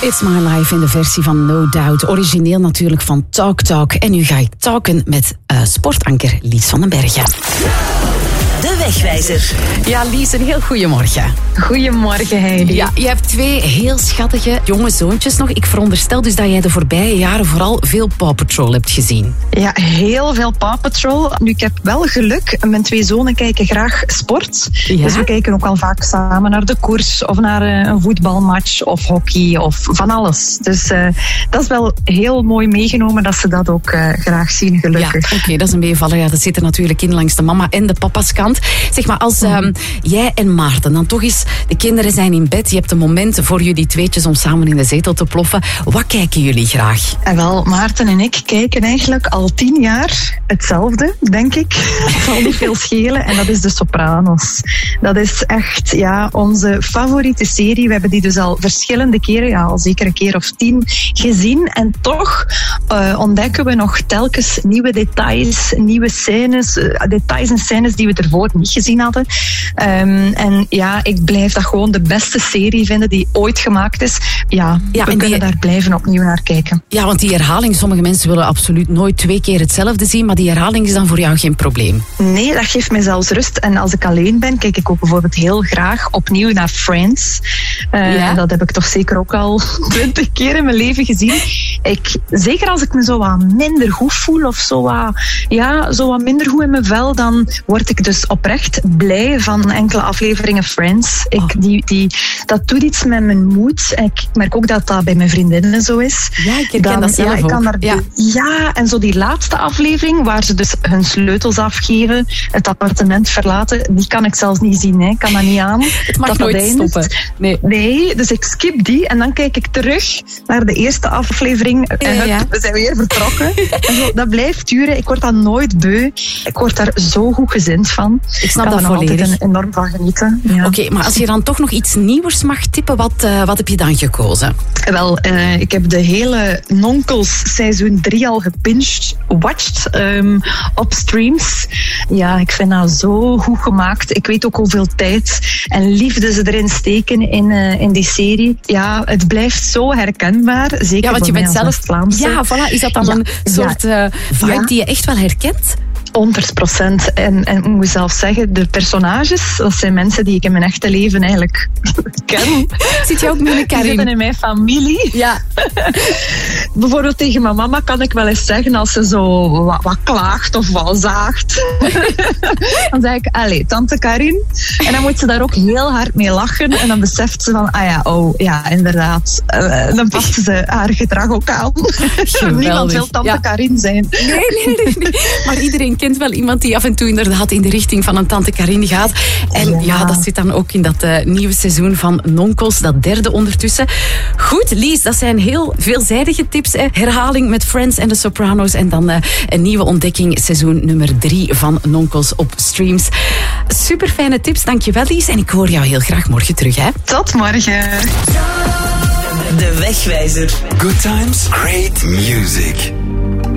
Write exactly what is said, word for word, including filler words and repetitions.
It's My Life in de versie van No Doubt. Origineel natuurlijk van Talk Talk. En nu ga ik talken met uh, sportanker Lies van den Bergen. De Wegwijzer. Ja, Lies, een heel goeiemorgen. Goedemorgen, Heidi. Ja, je hebt twee heel schattige jonge zoontjes nog. Ik veronderstel dus dat jij de voorbije jaren vooral veel Paw Patrol hebt gezien. Ja, heel veel Paw Patrol. Nu, ik heb wel geluk. Mijn twee zonen kijken graag sport. Ja? Dus we kijken ook al vaak samen naar de koers of naar een voetbalmatch of hockey of van alles. Dus uh, dat is wel heel mooi meegenomen dat ze dat ook uh, graag zien, gelukkig. Ja, oké, okay, dat is een meevaller. Ja, dat zit er natuurlijk in langs de mama en de papa's kant. Zeg maar, als um, jij en Maarten dan toch eens, de kinderen zijn in bed, je hebt een moment voor jullie tweetjes om samen in de zetel te ploffen. Wat kijken jullie graag? En wel, Maarten en ik kijken eigenlijk al tien jaar hetzelfde, denk ik. Het zal niet veel schelen. En dat is De Sopranos. Dat is echt ja, onze favoriete serie. We hebben die dus al verschillende keren, ja, al zeker een keer of tien gezien. En toch uh, ontdekken we nog telkens nieuwe details, nieuwe scènes, uh, details en scènes die we ervoor niet gezien hadden. Um, en ja, ik blijf dat gewoon de beste serie vinden die ooit gemaakt is. Ja, ja we en kunnen die... daar blijven opnieuw naar kijken. Ja, want die herhaling, sommige mensen willen absoluut nooit twee keer hetzelfde zien, maar die herhaling is dan voor jou geen probleem? Nee, dat geeft mij zelfs rust. En als ik alleen ben, kijk ik ook bijvoorbeeld heel graag opnieuw naar Friends. Uh, ja? Dat heb ik toch zeker ook al twintig keer in mijn leven gezien. Ik, zeker als ik me zo wat minder goed voel of zo wat, ja, zo wat minder goed in mijn vel, dan word ik dus oprecht blij van enkele afleveringen Friends. Ik, oh. die, die, dat doet iets met mijn moed. Ik merk ook dat dat bij mijn vriendinnen zo is. Ja, ik herken dan, dat zelf ja, ik kan ook. daar, ja. ja, en zo die laatste aflevering, waar ze dus hun sleutels afgeven, het appartement verlaten, die kan ik zelfs niet zien. Hè. Ik kan dat niet aan. Het mag dat nooit dat stoppen. Nee. nee, dus ik skip die en dan kijk ik terug naar de eerste aflevering en ja, ja. we zijn weer vertrokken. En zo, dat blijft duren. Ik word dat nooit beu. Ik word daar zo goed gezind van. Ik snap ik kan dat er volledig. altijd enorm van genieten. Ja. Oké, okay, maar als je dan toch nog iets nieuws mag tippen, wat, uh, wat heb je dan gekozen? Wel, uh, ik heb de hele Nonkels seizoen drie al gebinged, watched um, op streams. Ja, ik vind dat zo goed gemaakt. Ik weet ook hoeveel tijd en liefde ze erin steken in, uh, in die serie. Ja, het blijft zo herkenbaar. Zeker ja, want je bent zelf Vlaamse. Ja, voilà. Is dat dan ja, een soort uh, vibe ja. die je echt wel herkent? honderd procent. En, en ik moet zelf zeggen, de personages, dat zijn mensen die ik in mijn echte leven eigenlijk ken. Zit je ook met een Karin? Die zitten in mijn familie. Ja. Bijvoorbeeld tegen mijn mama kan ik wel eens zeggen als ze zo wat, wat klaagt of wat zaagt. Dan zeg ik, allee, tante Karin. En dan moet ze daar ook heel hard mee lachen. En dan beseft ze van, ah ja, oh, ja, inderdaad. Uh, dan past ze haar gedrag ook aan. Niemand wil tante ja. Karin zijn. Nee, nee, nee, nee. Maar iedereen kent wel iemand die af en toe inderdaad in de richting van een tante Karin gaat. En ja, ja dat zit dan ook in dat uh, nieuwe seizoen van Nonkels, dat derde ondertussen. Goed, Lies, dat zijn heel veelzijdige tips. Hè. Herhaling met Friends en The Sopranos en dan uh, een nieuwe ontdekking, seizoen nummer drie van Nonkels op streams. Super fijne tips, dankjewel Lies. En ik hoor jou heel graag morgen terug. Hè. Tot morgen. De Wegwijzer. Good times, great music.